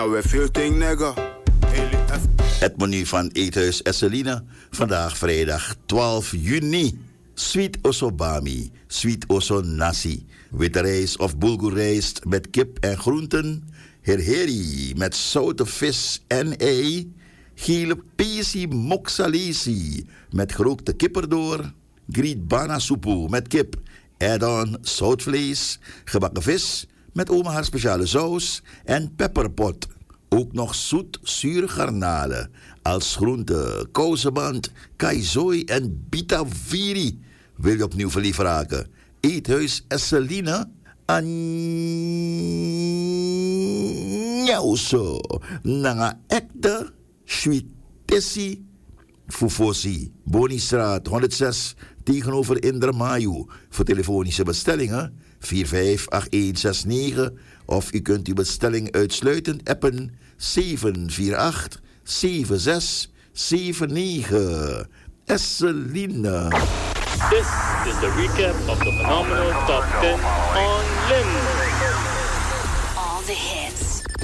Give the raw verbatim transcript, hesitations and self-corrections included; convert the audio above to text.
We veel ting, nigga. Het menu van Eethuis Esseline. Vandaag vrijdag twaalf juni. Sweet osobami, sweet oso nasi. Witte rijst of bulgurrijst met kip en groenten. Herheri met zoute vis en ei. Gele pesi moksalisi met gerookte kip erdoor. Griet bana soepoe met kip. Add-on zoutvlees. Gebakken vis met oma haar speciale saus. En pepperpot. Ook nog zoet zure garnalen. Als groente, kouseband, kaizoi en bitaviri. Wil je opnieuw verliefd raken? Eethuis Esseline. Anjauso. Nanga ekte. Sweetessi. Fufosi. Bonistraat honderdzes. Tegenover Indermayu. Voor telefonische bestellingen. vier vijf acht een zes negen. Of u kunt uw bestelling uitsluitend appen. zeven vier acht zeven zes zeven negen. Esseline. This is the recap of the phenomenal Top ten on Lim. All the hits.